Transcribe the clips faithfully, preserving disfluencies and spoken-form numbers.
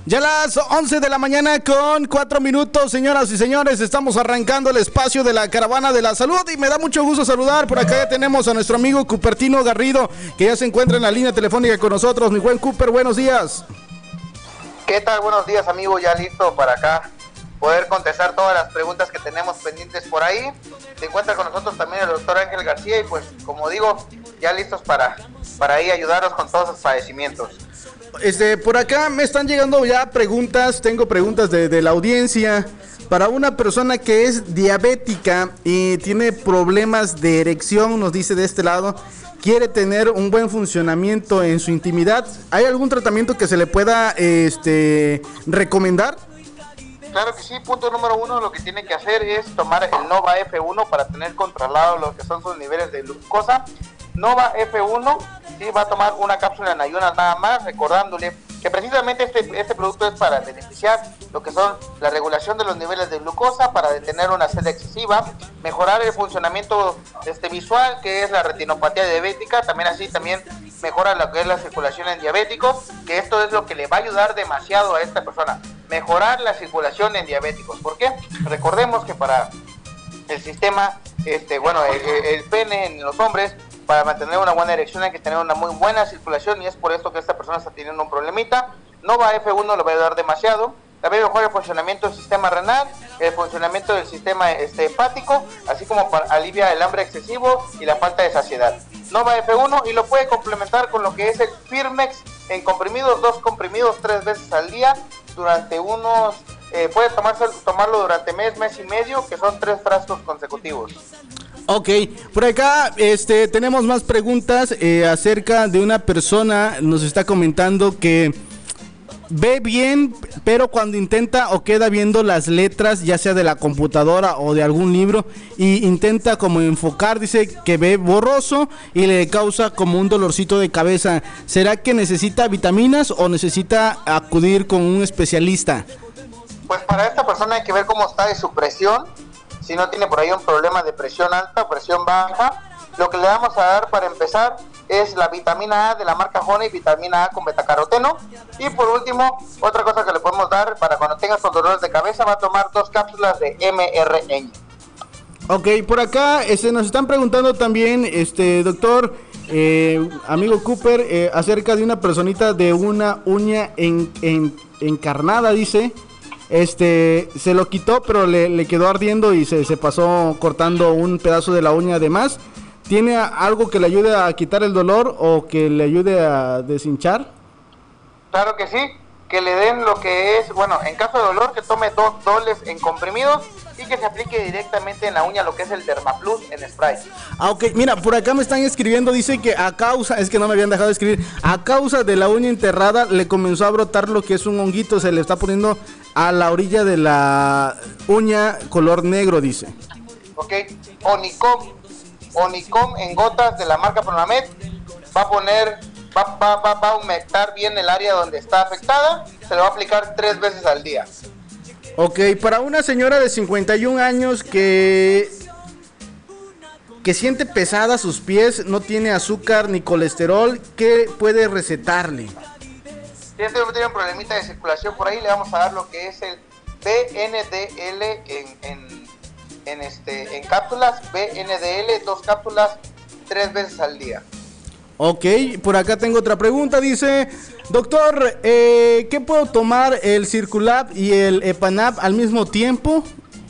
Ya las once de la mañana con cuatro minutos, señoras y señores, estamos arrancando el espacio de la Caravana de la Salud y me da mucho gusto saludar. Por acá ya tenemos a nuestro amigo Cupertino Garrido, que ya se encuentra en la línea telefónica con nosotros. Mi buen Cooper, buenos días. ¿Qué tal? Buenos días, amigo, ya listo para acá poder contestar todas las preguntas que tenemos pendientes por ahí. Se encuentra con nosotros también el doctor Ángel García y pues, como digo, ya listos para, para ahí ayudarnos con todos los padecimientos. Este, por acá me están llegando ya preguntas, tengo preguntas de, de la audiencia. Para una persona que es diabética y tiene problemas de erección, nos dice de este lado, quiere tener un buen funcionamiento en su intimidad, ¿hay algún tratamiento que se le pueda este, recomendar? Claro que sí. Punto número uno, lo que tiene que hacer es tomar el Nova F uno para tener controlado lo que son sus niveles de glucosa. Nova F uno, sí, va a tomar una cápsula en ayunas nada más, recordándole que precisamente este, este producto es para beneficiar lo que son la regulación de los niveles de glucosa, para detener una sed excesiva, mejorar el funcionamiento este, visual, que es la retinopatía diabética, también así también mejora lo que es la circulación en diabéticos, que esto es lo que le va a ayudar demasiado a esta persona, mejorar la circulación en diabéticos. ¿Por qué? Recordemos que para el sistema, este, bueno, el, el pene en los hombres, para mantener una buena erección hay que tener una muy buena circulación y es por esto que esta persona está teniendo un problemita. Nova F uno le va a ayudar demasiado. También mejora el funcionamiento del sistema renal, el funcionamiento del sistema este, hepático, así como para, alivia el hambre excesivo y la falta de saciedad. Nova F uno, y lo puede complementar con lo que es el Firmex en comprimidos, dos comprimidos tres veces al día durante unos, eh, puede tomarse, tomarlo durante mes, mes y medio, que son tres frascos consecutivos. Ok, por acá este, tenemos más preguntas eh, acerca de una persona, nos está comentando que ve bien, pero cuando intenta o queda viendo las letras, ya sea de la computadora o de algún libro, y intenta como enfocar, dice que ve borroso y le causa como un dolorcito de cabeza. ¿Será que necesita vitaminas o necesita acudir con un especialista? Pues para esta persona hay que ver cómo está de su presión. Si no tiene por ahí un problema de presión alta, presión baja, lo que le vamos a dar para empezar es la vitamina A de la marca Honey, vitamina A con betacaroteno. Y por último, otra cosa que le podemos dar para cuando tenga estos dolores de cabeza, va a tomar dos cápsulas de M R N. Ok, por acá este, nos están preguntando también, este doctor, eh, amigo Cooper, eh, acerca de una personita de una uña en, en, encarnada, dice. Este, se lo quitó, pero le, le quedó ardiendo y se, se pasó cortando un pedazo de la uña de más. ¿Tiene algo que le ayude a quitar el dolor o que le ayude a deshinchar? Claro que sí, que le den lo que es, bueno, en caso de dolor, que tome dos doles en comprimidos y que se aplique directamente en la uña lo que es el Dermaplus en spray. Ah, ok, mira, por acá me están escribiendo, dice que a causa, es que no me habían dejado de escribir, a causa de la uña enterrada le comenzó a brotar lo que es un honguito, se le está poniendo a la orilla de la uña color negro, dice. Ok, Onicom, Onicom en gotas de la marca Pronamed, va a poner, va, va, va, va a humectar bien el área donde está afectada, se lo va a aplicar tres veces al día. Ok, para una señora de cincuenta y un años que que siente pesada sus pies, no tiene azúcar ni colesterol, ¿qué puede recetarle? Si este hombre tiene un problemita de circulación por ahí, le vamos a dar lo que es el B N D L en, en, en, este, en cápsulas, B N D L, dos cápsulas, tres veces al día. Ok, por acá tengo otra pregunta, dice, doctor, eh, ¿qué puedo tomar el Circulab y el Epanab al mismo tiempo?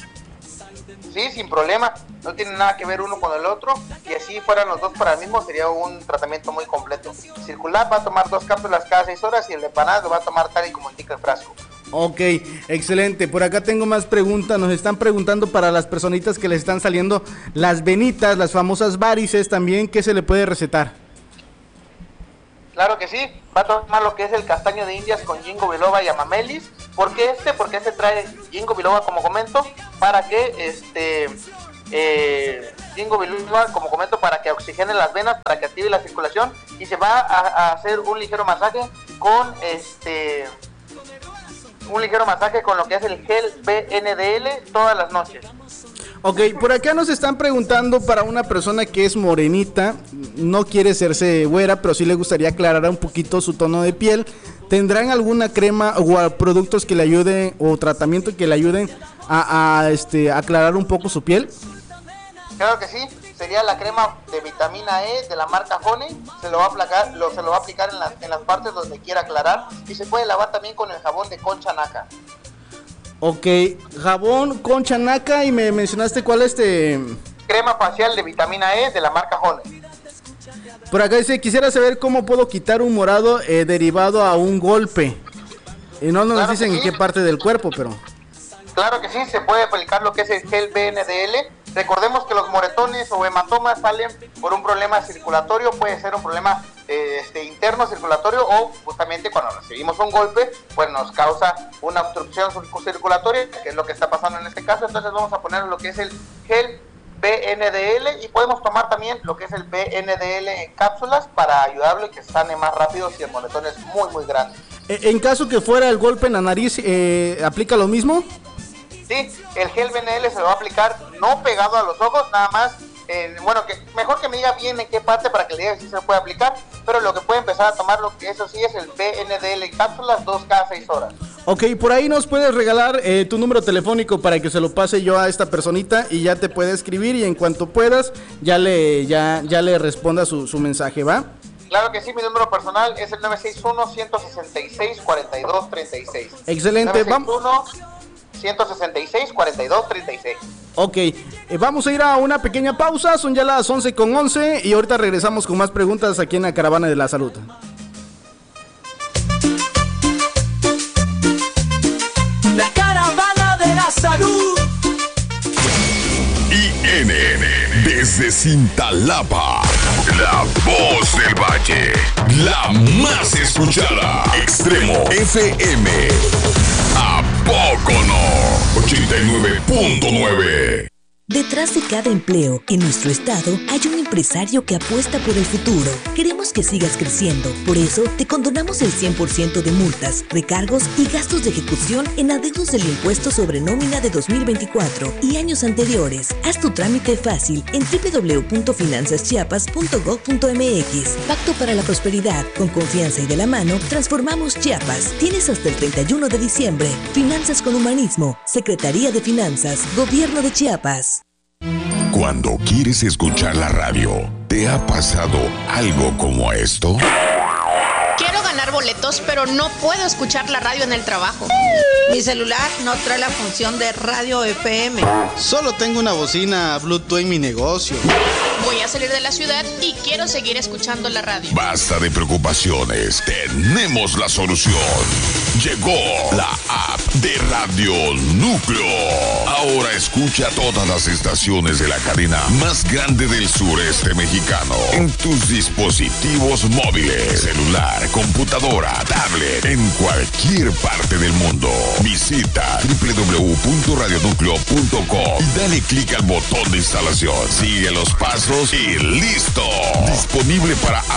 Sí, sin problema, no tiene nada que ver uno con el otro, y así fueran los dos para el mismo, sería un tratamiento muy completo. Circulab va a tomar dos cápsulas cada seis horas y el Epanab lo va a tomar tal y como indica el frasco. Ok, excelente, por acá tengo más preguntas, nos están preguntando para las personitas que les están saliendo las venitas, las famosas varices también, ¿qué se le puede recetar? Claro que sí, va a tomar lo que es el castaño de Indias con ginkgo biloba y amamelis. ¿Por qué este? Porque este trae ginkgo biloba, como comento, para que este eh, ginkgo biloba, como comento, para que oxigene las venas, para que active la circulación, y se va a, a hacer un ligero masaje con este un ligero masaje con lo que es el gel B N D L todas las noches. Ok, por acá nos están preguntando para una persona que es morenita, no quiere hacerse güera, pero sí le gustaría aclarar un poquito su tono de piel. ¿tendrán alguna crema o productos que le ayuden o tratamiento que le ayuden a, a este, aclarar un poco su piel? Claro que sí, sería la crema de vitamina E de la marca Honey, se lo va a aplicar, lo, se lo va a aplicar en, la, en las partes donde quiera aclarar y se puede lavar también con el jabón de Concha Naca. Ok, jabón Concha Naca y me mencionaste cuál este... Crema facial de vitamina E de la marca Honey. Por acá dice, quisiera saber cómo puedo quitar un morado eh, derivado a un golpe. Y no nos claro dicen en sí. qué parte del cuerpo, pero... Claro que sí, se puede aplicar lo que es el gel B N D L. Recordemos que los moretones o hematomas salen por un problema circulatorio, puede ser un problema eh, este, interno circulatorio o justamente cuando recibimos un golpe, pues nos causa una obstrucción circulatoria, que es lo que está pasando en este caso. Entonces vamos a poner lo que es el gel B N D L y podemos tomar también lo que es el B N D L en cápsulas para ayudarlo y que sane más rápido si el moretón es muy muy grande. En caso que fuera el golpe en la nariz, eh, ¿aplica lo mismo? Sí, el gel B N D L se lo va a aplicar no pegado a los ojos, nada más, eh, bueno, que mejor que me diga bien en qué parte para que le diga si se puede aplicar, pero lo que puede empezar a tomar, lo que eso sí es el B N D L en cápsulas dos cada seis horas. Ok, por ahí nos puedes regalar eh, tu número telefónico para que se lo pase yo a esta personita y ya te puede escribir y en cuanto puedas ya le, ya, ya le responda su, su mensaje, ¿va? Claro que sí, mi número personal es el nueve seis uno, uno seis seis, cuatro dos tres seis. Excelente, vamos. ciento sesenta y seis, cuarenta y dos, treinta y seis. Ok, eh, vamos a ir a una pequeña pausa, son ya las once con once y ahorita regresamos con más preguntas aquí en la Caravana de la Salud. La Caravana de la Salud. I N N desde Cintalapa, la voz del valle, la más escuchada, Extremo F M. ¿A poco no? ochenta y nueve punto nueve. Detrás de cada empleo en nuestro estado hay un empresario que apuesta por el futuro. Queremos que sigas creciendo. Por eso, te condonamos el cien por ciento de multas, recargos y gastos de ejecución en adeudos del impuesto sobre nómina de dos mil veinticuatro y años anteriores. Haz tu trámite fácil en doble u doble u doble u punto finanzas chiapas punto gob punto eme equis. Pacto para la prosperidad. Con confianza y de la mano, transformamos Chiapas. Tienes hasta el treinta y uno de diciembre. Finanzas con humanismo. Secretaría de Finanzas. Gobierno de Chiapas. Cuando quieres escuchar la radio, ¿te ha pasado algo como esto? Quiero ganar boletos, pero no puedo escuchar la radio en el trabajo. Mi celular no trae la función de radio F M. Solo tengo una bocina Bluetooth en mi negocio. Voy a salir de la ciudad y quiero seguir escuchando la radio. Basta de preocupaciones, tenemos la solución. Llegó la app de Radio Núcleo. Ahora escucha todas las estaciones de la cadena más grande del sureste mexicano en tus dispositivos móviles, celular, computadora, tablet, en cualquier parte del mundo. Visita doble u doble u doble u punto radio núcleo punto com y dale clic al botón de instalación. Sigue los pasos y listo. Disponible para